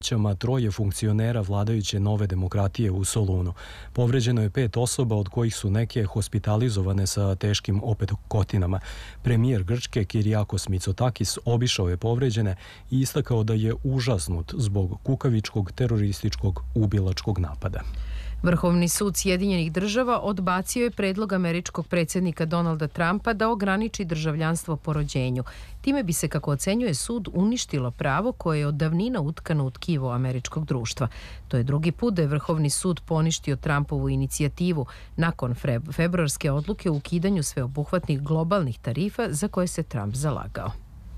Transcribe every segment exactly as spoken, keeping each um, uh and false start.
troje funkcionera vladajuće Nove demokratije u Solunu. Povređeno je pet osoba, od kojih su neke hospitalizovane sa teškim opetokotinama. Premijer Grčke Kyriakos Mitsotakis obišao je povređene i istakao da je užasnut zbog kukavičkog terorističkog ubilačkog napada. Vrhovni sud Sjedinjenih država odbacio je predlog američkog predsjednika Donalda Trumpa da ograniči državljanstvo po rođenju. Time bi se, kako ocenjuje sud, uništilo pravo koje je od davnina utkano u tkivo američkog društva. To je drugi put da je Vrhovni sud poništio Trumpovu inicijativu nakon februarske odluke o ukidanju sveobuhvatnih globalnih tarifa za koje se Trump zalagao.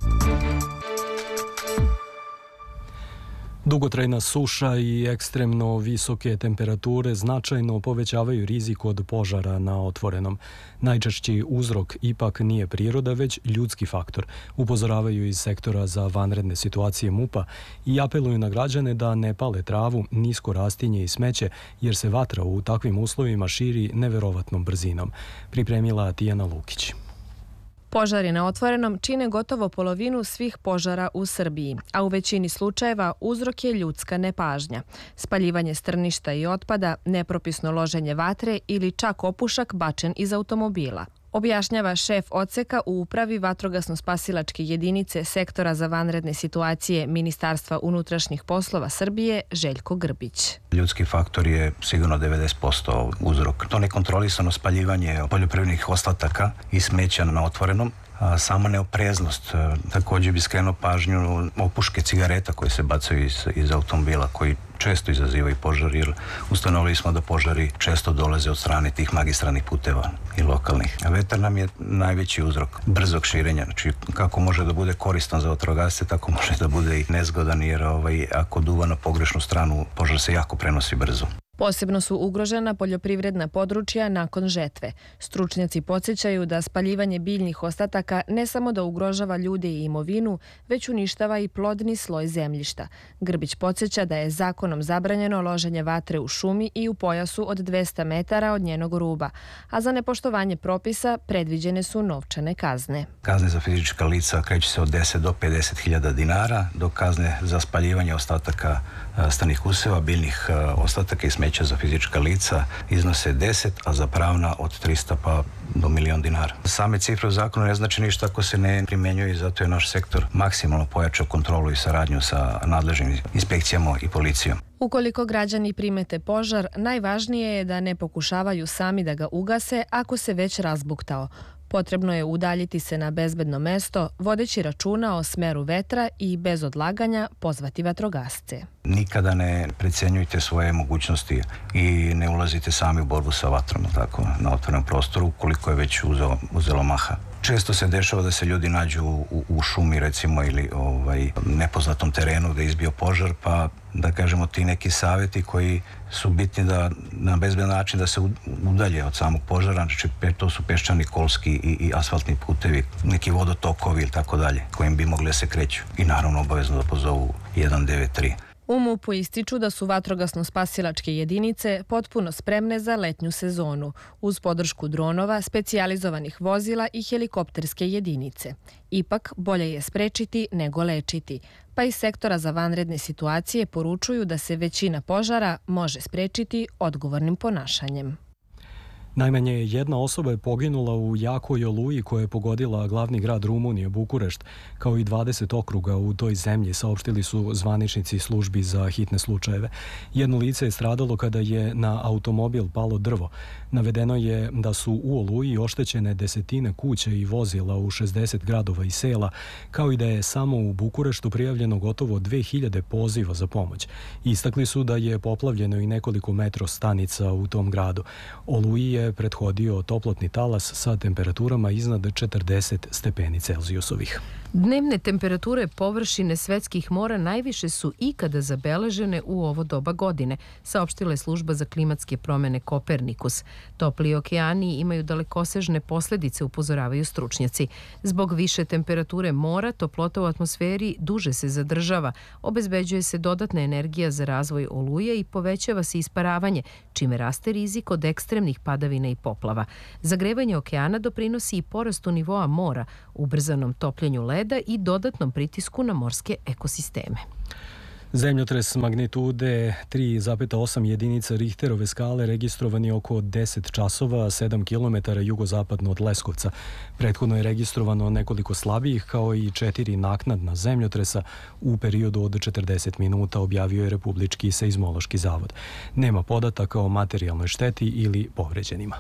Dugotrajna suša i ekstremno visoke temperature značajno povećavaju rizik od požara na otvorenom. Najčešći uzrok ipak nije priroda, već ljudski faktor, upozoravaju iz sektora za vanredne situacije MUP-a i apeluju na građane da ne pale travu, nisko rastinje i smeće, jer se vatra u takvim uslovima širi neverovatnom brzinom. Pripremila Tijana Lukić. Požari na otvorenom čine gotovo polovinu svih požara u Srbiji, a u većini slučajeva uzrok je ljudska nepažnja. Spaljivanje strništa i otpada, nepropisno loženje vatre ili čak opušak bačen iz automobila. Objašnjava šef odseka u upravi vatrogasno-spasilačke jedinice sektora za vanredne situacije Ministarstva unutrašnjih poslova Srbije Željko Grbić. Ljudski faktor je sigurno devedeset posto uzrok. To nekontrolisano spaljivanje poljoprivrednih ostataka i smeća na otvorenom, a sama neopreznost. Također bi skrenuo pažnju opuške cigareta koje se bacaju iz, iz automobila, koji često izazivaju požar, jer ustanovili smo da požari često dolaze od strane tih magistralnih puteva i lokalnih. Vetar nam je najveći uzrok brzog širenja. Znači, kako može da bude koristan za vatrogasce, tako može da bude i nezgodan, jer ovaj, ako duva na pogrešnu stranu, požar se jako prenosi brzo. Posebno su ugrožena poljoprivredna područja nakon žetve. Stručnjaci podsjećaju da spaljivanje biljnih ostataka ne samo da ugrožava ljude i imovinu, već uništava i plodni sloj zemljišta. Grbić podsjeća da je zakonom zabranjeno loženje vatre u šumi i u pojasu od dvesta metara od njenog ruba, a za nepoštovanje propisa predviđene su novčane kazne. Kazne za fizička lica kreću se od deset do pedeset hiljada dinara, dok kazne za spaljivanje ostataka stanih useva, biljnih ostataka i smeća za fizička lica iznose deset, a za pravna od trista pa do milion dinara. Same cifre u zakonu ne znači ništa ako se ne primjenjuju i zato je naš sektor maksimalno pojačao kontrolu i saradnju sa nadležnim inspekcijama i policijom. Ukoliko građani primete požar, najvažnije je da ne pokušavaju sami da ga ugase ako se već razbuktao. Potrebno je udaljiti se na bezbedno mesto, vodeći računa o smeru vetra i bez odlaganja pozvati vatrogasce. Nikada ne precenjujte svoje mogućnosti i ne ulazite sami u borbu sa vatrom, tako, na otvorenom prostoru, koliko je već uzelo, uzelo maha. Često se dešava da se ljudi nađu u, u šumi, recimo, ili ovaj, nepoznatom terenu gde je izbio požar, pa da kažemo ti neki savjeti koji su bitni da na bezbedan način da se udalje od samog požara, znači to su peščani, kolski i, i asfaltni putevi, neki vodotokovi ili tako dalje, kojim bi mogli da se kreću. I naravno obavezno da pozovu jedan devet tri. U MUP-u ističu da su vatrogasno-spasilačke jedinice potpuno spremne za letnju sezonu, uz podršku dronova, specijalizovanih vozila i helikopterske jedinice. Ipak, bolje je sprečiti nego lečiti, pa iz sektora za vanredne situacije poručuju da se većina požara može sprečiti odgovornim ponašanjem. Najmanje jedna osoba je poginula u jakoj oluji koja je pogodila glavni grad Rumunije, Bukurešt, kao i dvadeset okruga u toj zemlji, saopštili su zvaničnici službi za hitne slučajeve. Jedno lice je stradalo kada je na automobil palo drvo. Navedeno je da su u oluji oštećene desetine kuća i vozila u šezdeset gradova i sela, kao i da je samo u Bukureštu prijavljeno gotovo dve hiljade poziva za pomoć. Istakli su da je poplavljeno i nekoliko metro stanica u tom gradu. Oluji je prethodio toplotni talas sa temperaturama iznad četrdeset stepeni Celzijusovih. Dnevne temperature površine svetskih mora najviše su ikada zabeležene u ovo doba godine, saopštila je služba za klimatske promene Kopernikus. Topli okeani imaju dalekosežne posljedice, upozoravaju stručnjaci. Zbog više temperature mora, toplota u atmosferi duže se zadržava, obezbeđuje se dodatna energija za razvoj oluje i povećava se isparavanje, čime raste rizik od ekstremnih padavina i poplava. Zagrevanje okeana doprinosi i porastu nivoa mora, ubrzanom topljenju leda i dodatnom pritisku na morske ekosisteme. Zemljotres magnitude tri zarez osam jedinica Richterove skale registrovan je oko deset časova, sedam kilometara jugozapadno od Leskovca. Prethodno je registrovano nekoliko slabijih kao i četiri naknadna zemljotresa u periodu od četrdeset minuta, objavio je Republički seizmološki zavod. Nema podataka o materijalnoj šteti ili povređenima.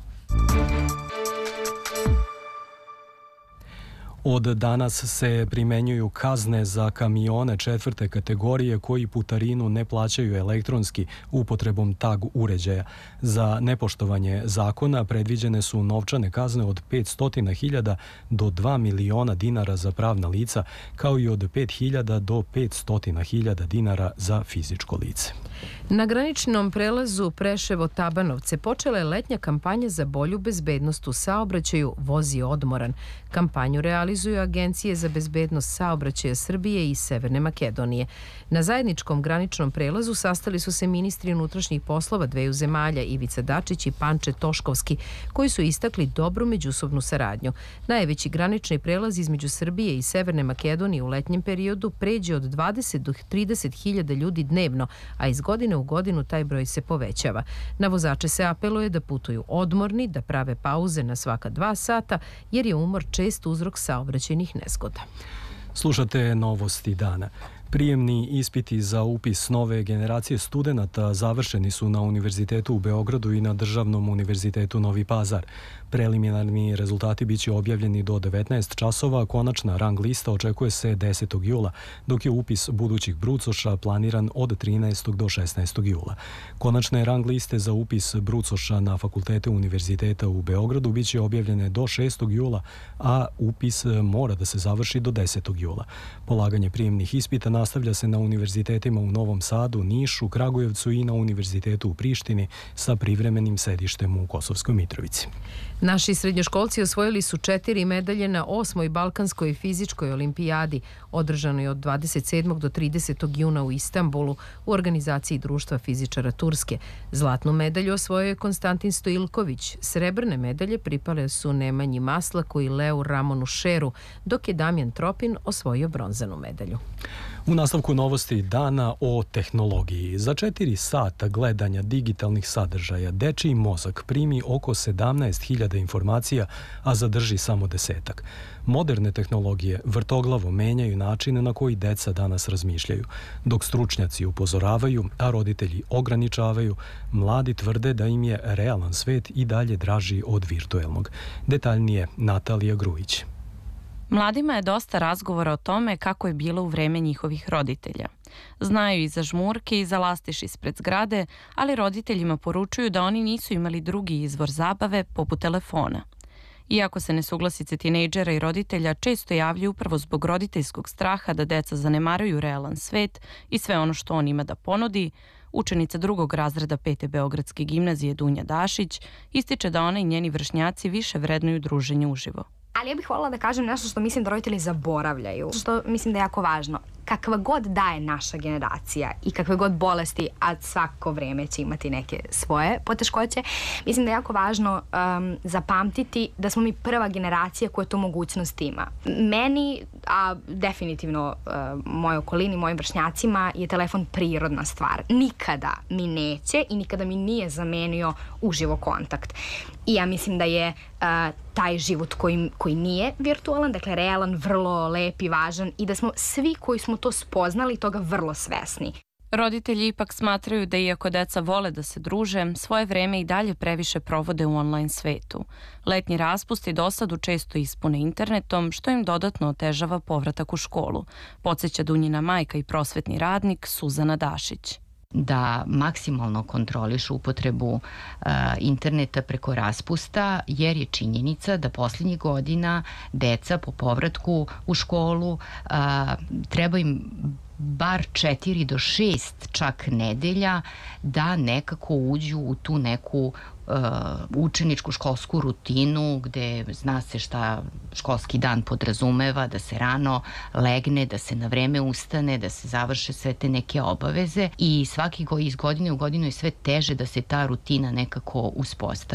Od danas se primenjuju kazne za kamione četvrte kategorije koji putarinu ne plaćaju elektronski upotrebom tag uređaja. Za nepoštovanje zakona predviđene su novčane kazne od petsto hiljada do dva miliona dinara za pravna lica, kao i od pet hiljada do petsto hiljada dinara za fizičko lice. Na graničnom prelazu Preševo-Tabanovce počela je letnja kampanja za bolju bezbednost u saobraćaju Vozi odmoran. Kampanju realizuju Agencije za bezbednost saobraćaja Srbije i Severne Makedonije. Na zajedničkom graničnom prelazu sastali su se ministri unutrašnjih poslova dveju zemalja Ivica Dačić i Panče Toškovski, koji su istakli dobru međusobnu saradnju. Najveći granični prelaz između Srbije i Severne Makedonije u letnjem periodu pređe od dvadeset do trideset hiljada ljudi dnevno, a iz godine u godinu taj broj se povećava. Na vozače se apeluje da putuju odmorni, da prave pauze na svaka dva sata, jer je umor čest uzrok saobraćajnih nezgoda. Slušate novosti dana. Prijemni ispiti za upis nove generacije studenata završeni su na Univerzitetu u Beogradu i na Državnom univerzitetu Novi Pazar. Preliminarni rezultati biće objavljeni do devetnaest časova, konačna rang lista očekuje se desetog jula, dok je upis budućih brucoša planiran od trinaestog do šesnaestog jula. Konačne rang liste za upis brucoša na fakultete Univerziteta u Beogradu biće objavljene do šestog jula, a upis mora da se završi do desetog jula. Polaganje prijemnih ispita nastavlja se na univerzitetima u Novom Sadu, Nišu, Kragujevcu i na Univerzitetu u Prištini sa privremenim sedištem u Kosovskoj Mitrovici. Naši srednjoškolci osvojili su četiri medalje na osmoj Balkanskoj fizičkoj olimpijadi, održanoj od dvadeset sedmog do tridesetog juna u Istanbulu u organizaciji Društva fizičara Turske. Zlatnu medalju osvojio je Konstantin Stojilković. Srebrne medalje pripale su Nemanji Maslaku i Leu Ramonu Šeru, dok je Damjan Tropin osvojio bronzanu medalju. U nastavku novosti dana o tehnologiji. Za četiri sata gledanja digitalnih sadržaja dečiji mozak primi oko sedamnaest hiljada informacija, a zadrži samo desetak. Moderne tehnologije vrtoglavo menjaju načine na koji deca danas razmišljaju. Dok stručnjaci upozoravaju, a roditelji ograničavaju, mladi tvrde da im je realan svet i dalje draži od virtuelnog. Detaljnije Natalija Grujić. Mladima je dosta razgovora o tome kako je bilo u vreme njihovih roditelja. Znaju i za žmurke i za lastiš ispred zgrade, ali roditeljima poručuju da oni nisu imali drugi izvor zabave poput telefona. Iako se nesuglasice tinejdžera i roditelja često javljaju upravo zbog roditeljskog straha da deca zanemaruju realan svet i sve ono što on ima da ponudi, učenica drugog razreda pete Beogradske gimnazije Dunja Dašić ističe da ona i njeni vršnjaci više vrednuju druženje uživo. Ali ja bih voljela da kažem nešto što mislim da roditelji zaboravljaju, što mislim da je jako važno. Kakva god daje naša generacija i kakve god bolesti, a svako vreme će imati neke svoje poteškoće, mislim da je jako važno um, zapamtiti da smo mi prva generacija koja tu mogućnost ima. Meni, a definitivno uh, mojoj okolini, mojim vršnjacima, je telefon prirodna stvar. Nikada mi neće i nikada mi nije zamenio uživo kontakt. I ja mislim da je uh, taj život koji, koji nije virtualan, dakle realan, vrlo lep i važan i da smo svi koji smo to spoznali toga vrlo svesni. Roditelji ipak smatraju da iako deca vole da se druže, svoje vreme i dalje previše provode u online svetu. Letnji raspust i dosadu često ispune internetom, što im dodatno otežava povratak u školu, podsjeća Dunjina majka i prosvetni radnik Suzana Dašić. Da maksimalno kontrolišu upotrebu uh, interneta preko raspusta, jer je činjenica da posljednjih godina deca po povratku u školu uh, treba im bar četiri do šest čak nedelja da nekako uđu u tu neku uh, učeničku školsku rutinu gde zna se šta školski dan podrazumeva, da se rano legne, da se na vreme ustane, da se završe sve te neke obaveze i svaki go iz godine u godinu je sve teže da se ta rutina nekako uspostavi.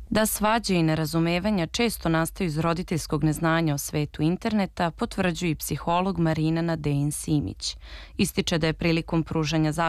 Da svađe i nerazumevanja često nastaju iz roditeljskog neznanja o svetu interneta, potvrđuje i psiholog Marina Nadein Simić. Ističe da je prilikom pružanja zaštite